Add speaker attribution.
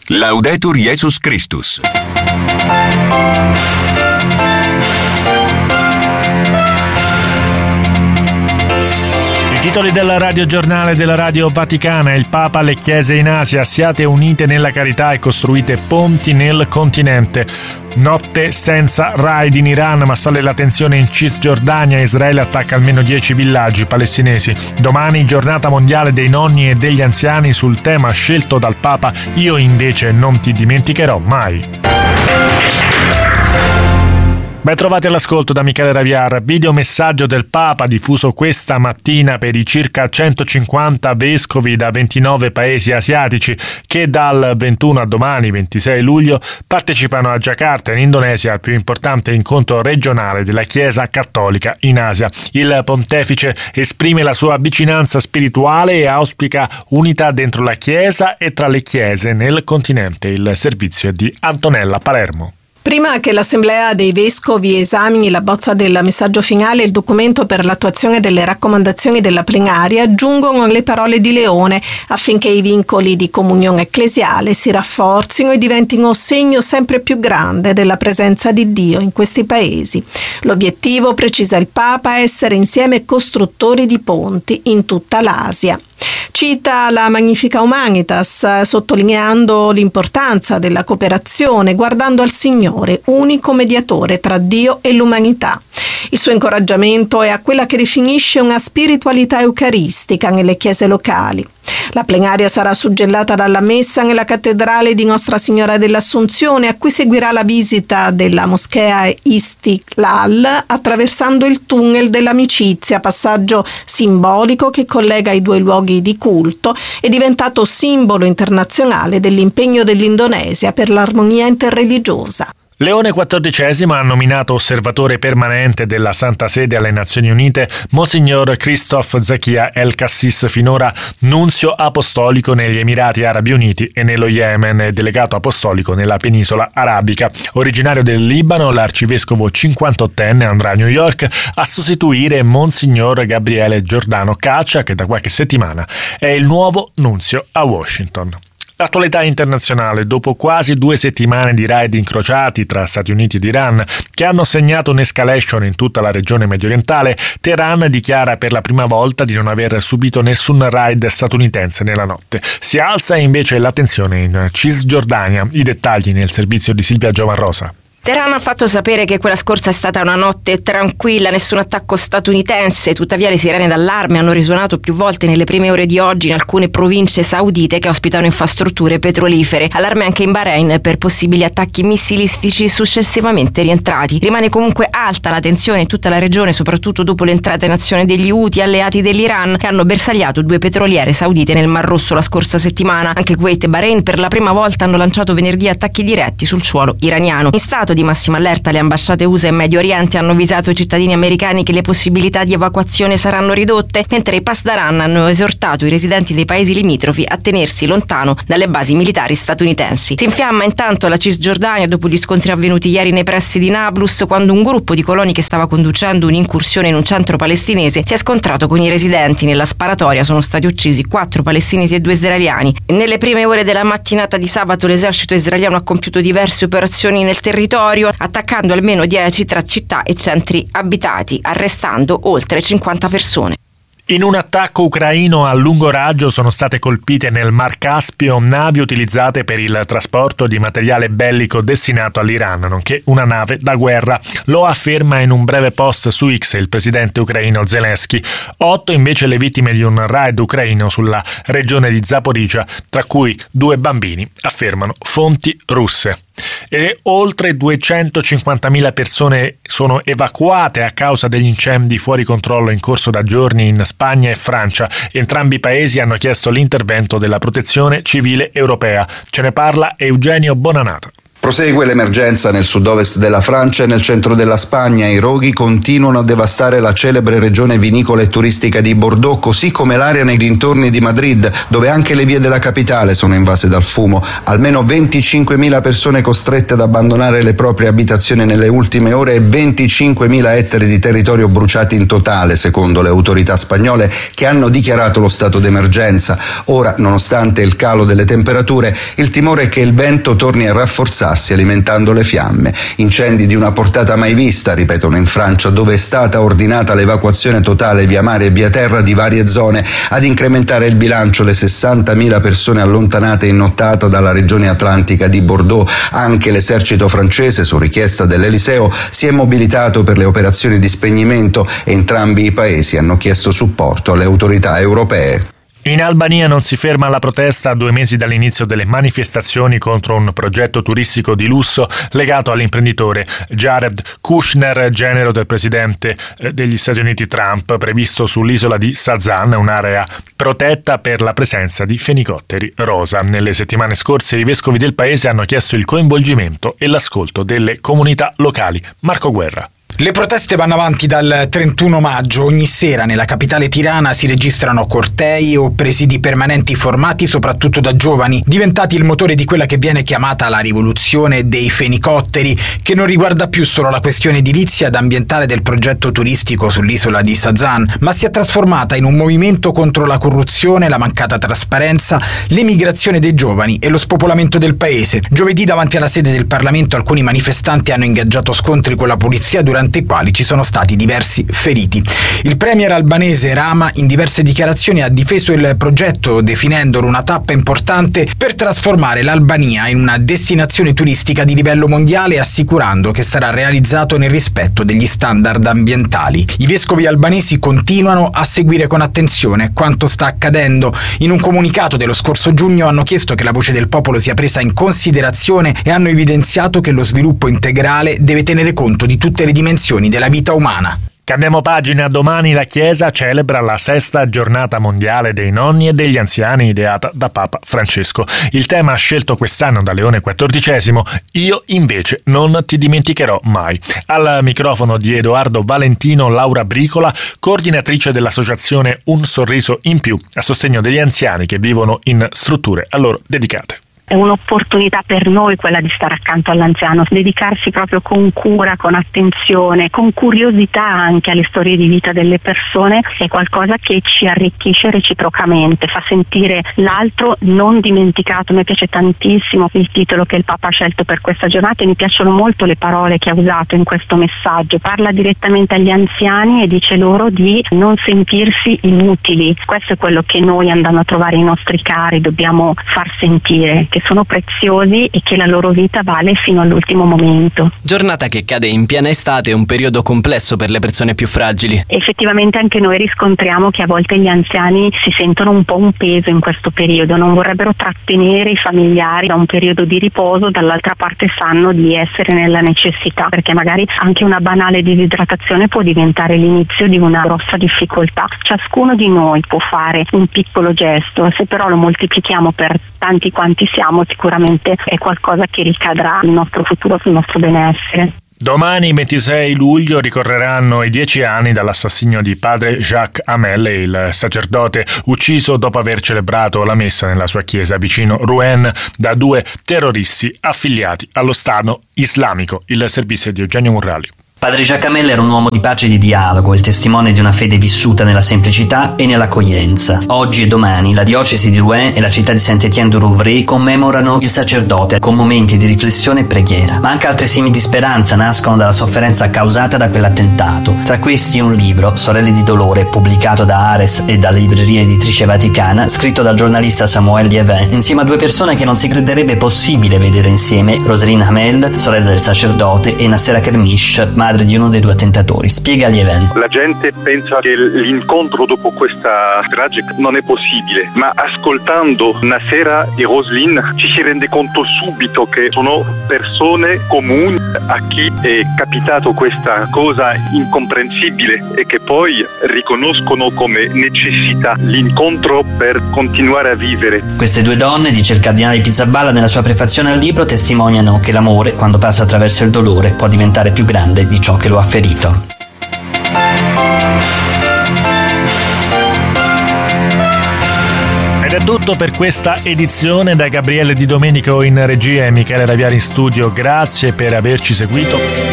Speaker 1: Laudetur Jesus Christus.
Speaker 2: I titoli del radiogiornale della Radio Vaticana: il Papa alle chiese in Asia, siate unite nella carità e costruite ponti nel continente. Notte senza raid in Iran, ma sale la tensione in Cisgiordania, Israele attacca almeno 10 villaggi palestinesi. Domani giornata mondiale dei nonni e degli anziani, sul tema scelto dal Papa: io invece non ti dimenticherò mai. Ben trovati all'ascolto da Michele Raviar. Videomessaggio del Papa diffuso questa mattina per i circa 150 vescovi da 29 paesi asiatici che dal 21 a domani, 26 luglio, partecipano a Giacarta, in Indonesia, al più importante incontro regionale della Chiesa Cattolica in Asia. Il pontefice esprime la sua vicinanza spirituale e auspica unità dentro la Chiesa e tra le chiese nel continente. Il servizio è di Antonella Palermo.
Speaker 3: Prima che l'Assemblea dei Vescovi esamini la bozza del messaggio finale e il documento per l'attuazione delle raccomandazioni della plenaria, giungono le parole di Leone affinché i vincoli di comunione ecclesiale si rafforzino e diventino segno sempre più grande della presenza di Dio in questi paesi. L'obiettivo, precisa il Papa, è essere insieme costruttori di ponti in tutta l'Asia. Cita la Magnificat Humanitas, sottolineando l'importanza della cooperazione, guardando al Signore, unico mediatore tra Dio e l'umanità. Il suo incoraggiamento è a quella che definisce una spiritualità eucaristica nelle chiese locali. La plenaria sarà suggellata dalla messa nella cattedrale di Nostra Signora dell'Assunzione, a cui seguirà la visita della moschea Istiklal attraversando il tunnel dell'amicizia, passaggio simbolico che collega i due luoghi di culto e diventato simbolo internazionale dell'impegno dell'Indonesia per l'armonia interreligiosa.
Speaker 2: Leone XIV ha nominato osservatore permanente della Santa Sede alle Nazioni Unite Monsignor Christophe Zakia El Cassis, finora nunzio apostolico negli Emirati Arabi Uniti e nello Yemen e delegato apostolico nella penisola arabica. Originario del Libano, l'arcivescovo 58enne andrà a New York a sostituire Monsignor Gabriele Giordano Caccia, che da qualche settimana è il nuovo nunzio a Washington. L'attualità internazionale: dopo quasi 2 settimane di raid incrociati tra Stati Uniti ed Iran, che hanno segnato un'escalation in tutta la regione mediorientale, Teheran dichiara per la prima volta di non aver subito nessun raid statunitense nella notte. Si alza invece la tensione in Cisgiordania. I dettagli nel servizio di Silvia Giovarrosa.
Speaker 4: Teheran ha fatto sapere che quella scorsa è stata una notte tranquilla, nessun attacco statunitense. Tuttavia le sirene d'allarme hanno risuonato più volte nelle prime ore di oggi in alcune province saudite che ospitano infrastrutture petrolifere. Allarme anche in Bahrain per possibili attacchi missilistici successivamente rientrati. Rimane comunque alta la tensione in tutta la regione, soprattutto dopo l'entrata in azione degli Houthi, alleati dell'Iran, che hanno bersagliato 2 petroliere saudite nel Mar Rosso la scorsa settimana. Anche Kuwait e Bahrain per la prima volta hanno lanciato venerdì attacchi diretti sul suolo iraniano. In stato di massima allerta, le ambasciate USA e Medio Oriente hanno avvisato i cittadini americani che le possibilità di evacuazione saranno ridotte, mentre i Pasdaran hanno esortato i residenti dei paesi limitrofi a tenersi lontano dalle basi militari statunitensi. Si infiamma intanto la Cisgiordania dopo gli scontri avvenuti ieri nei pressi di Nablus, quando un gruppo di coloni che stava conducendo un'incursione in un centro palestinese si è scontrato con i residenti. Nella sparatoria sono stati uccisi 4 palestinesi e 2 israeliani. Nelle prime ore della mattinata di sabato l'esercito israeliano ha compiuto diverse operazioni nel territorio, attaccando almeno 10 tra città e centri abitati, arrestando oltre 50 persone.
Speaker 2: In un attacco ucraino a lungo raggio sono state colpite nel Mar Caspio navi utilizzate per il trasporto di materiale bellico destinato all'Iran, nonché una nave da guerra. Lo afferma in un breve post su X il presidente ucraino Zelensky. 8 invece le vittime di un raid ucraino sulla regione di Zaporizhzhia, tra cui 2 bambini, affermano fonti russe. E oltre 250.000 persone sono evacuate a causa degli incendi fuori controllo in corso da giorni in Spagna e Francia. Entrambi i paesi hanno chiesto l'intervento della Protezione Civile Europea. Ce ne parla Eugenio Bonanato.
Speaker 5: Prosegue l'emergenza nel sud-ovest della Francia e nel centro della Spagna. I roghi continuano a devastare la celebre regione vinicola e turistica di Bordeaux, così come l'area nei dintorni di Madrid, dove anche le vie della capitale sono invase dal fumo. Almeno 25.000 persone costrette ad abbandonare le proprie abitazioni nelle ultime ore e 25.000 ettari di territorio bruciati in totale, secondo le autorità spagnole, che hanno dichiarato lo stato d'emergenza. Ora, nonostante il calo delle temperature, il timore è che il vento torni a rafforzarsi alimentando le fiamme. Incendi di una portata mai vista, ripetono in Francia, dove è stata ordinata l'evacuazione totale via mare e via terra di varie zone. Ad incrementare il bilancio le 60.000 persone allontanate in nottata dalla regione atlantica di Bordeaux. Anche l'esercito francese, su richiesta dell'Eliseo, si è mobilitato per le operazioni di spegnimento. Entrambi i paesi hanno chiesto supporto alle autorità europee.
Speaker 2: In Albania non si ferma la protesta a 2 mesi dall'inizio delle manifestazioni contro un progetto turistico di lusso legato all'imprenditore Jared Kushner, genero del presidente degli Stati Uniti Trump, previsto sull'isola di Sazan, un'area protetta per la presenza di fenicotteri rosa. Nelle settimane scorse i vescovi del paese hanno chiesto il coinvolgimento e l'ascolto delle comunità locali. Marco Guerra.
Speaker 6: Le proteste vanno avanti dal 31 maggio. Ogni sera nella capitale tirana si registrano cortei o presidi permanenti formati soprattutto da giovani, diventati il motore di quella che viene chiamata la rivoluzione dei fenicotteri, che non riguarda più solo la questione edilizia ed ambientale del progetto turistico sull'isola di Sazan, ma si è trasformata in un movimento contro la corruzione, la mancata trasparenza, l'emigrazione dei giovani e lo spopolamento del paese. Giovedì, davanti alla sede del Parlamento, alcuni manifestanti hanno ingaggiato scontri con la polizia, durante i quali ci sono stati diversi feriti. Il premier albanese Rama, in diverse dichiarazioni, ha difeso il progetto definendolo una tappa importante per trasformare l'Albania in una destinazione turistica di livello mondiale, assicurando che sarà realizzato nel rispetto degli standard ambientali. I vescovi albanesi continuano a seguire con attenzione quanto sta accadendo. In un comunicato dello scorso giugno hanno chiesto che la voce del popolo sia presa in considerazione e hanno evidenziato che lo sviluppo integrale deve tenere conto di tutte le dimensioni della vita umana.
Speaker 2: Cambiamo pagina. Domani la Chiesa celebra la 6ª giornata mondiale dei nonni e degli anziani, ideata da Papa Francesco. Il tema scelto quest'anno da Leone XIV: io invece non ti dimenticherò mai. Al microfono di Edoardo Valentino, Laura Bricola, coordinatrice dell'associazione Un Sorriso in Più, a sostegno degli anziani che vivono in strutture a loro dedicate.
Speaker 7: È un'opportunità per noi quella di stare accanto all'anziano, dedicarsi proprio con cura, con attenzione, con curiosità anche alle storie di vita delle persone. È qualcosa che ci arricchisce reciprocamente, fa sentire l'altro non dimenticato. Mi piace tantissimo il titolo che il Papa ha scelto per questa giornata e mi piacciono molto le parole che ha usato in questo messaggio. Parla direttamente agli anziani e dice loro di non sentirsi inutili. Questo è quello che noi, andando a trovare i nostri cari, dobbiamo far sentire, che sono preziosi e che la loro vita vale fino all'ultimo momento.
Speaker 8: Giornata che cade in piena estate, un periodo complesso per le persone più fragili.
Speaker 7: Effettivamente anche noi riscontriamo che a volte gli anziani si sentono un po' un peso in questo periodo, non vorrebbero trattenere i familiari da un periodo di riposo, dall'altra parte sanno di essere nella necessità, perché magari anche una banale disidratazione può diventare l'inizio di una grossa difficoltà. Ciascuno di noi può fare un piccolo gesto, se però lo moltiplichiamo per tanti quanti siamo, sicuramente è qualcosa che ricadrà sul nostro futuro, sul nostro benessere.
Speaker 2: Domani, 26 luglio, ricorreranno i 10 anni dall'assassinio di padre Jacques Hamel, il sacerdote ucciso dopo aver celebrato la messa nella sua chiesa vicino Rouen da 2 terroristi affiliati allo Stato islamico. Il servizio di Eugenio Murrali.
Speaker 9: Padre Jacques Hamel era un uomo di pace e di dialogo, il testimone di una fede vissuta nella semplicità e nell'accoglienza. Oggi e domani la diocesi di Rouen e la città di Saint-Étienne-du-Rouvray commemorano il sacerdote con momenti di riflessione e preghiera. Ma anche altri semi di speranza nascono dalla sofferenza causata da quell'attentato. Tra questi un libro, Sorelle di dolore, pubblicato da Ares e dalla libreria editrice Vaticana, scritto dal giornalista Samuel Lievin, insieme a 2 persone che non si crederebbe possibile vedere insieme: Roselyne Hamel, sorella del sacerdote, e Nassera Kermish, madre di uno dei 2 attentatori. Spiega gli eventi.
Speaker 10: La gente pensa che l'incontro dopo questa tragica non è possibile, ma ascoltando Nasera e Roslin ci si rende conto subito che sono persone comuni a chi è capitato questa cosa incomprensibile e che poi riconoscono come necessità l'incontro per continuare a vivere.
Speaker 9: Queste 2 donne, dice il cardinale Pizzaballa nella sua prefazione al libro, testimoniano che l'amore, quando passa attraverso il dolore, può diventare più grande di ciò che lo ha ferito.
Speaker 2: Ed è tutto per questa edizione. Da Gabriele Di Domenico in regia e Michele Raviari in studio, grazie per averci seguito.